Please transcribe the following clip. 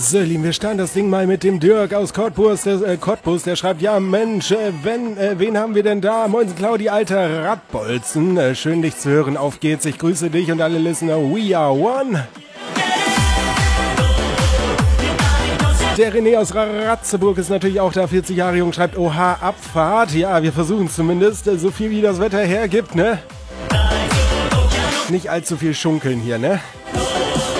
So, lieben, wir starten das Ding mal mit dem Dirk aus Cottbus, der schreibt, ja Mensch, wen haben wir denn da? Moin Claudi, alter Radbolzen, schön dich zu hören, auf geht's, ich grüße dich und alle Listener, we are one. Der René aus Ratzeburg ist natürlich auch da, 40 Jahre jung, schreibt, oha, Abfahrt, ja, wir versuchen zumindest, so viel wie das Wetter hergibt, ne? Nicht allzu viel schunkeln hier, ne?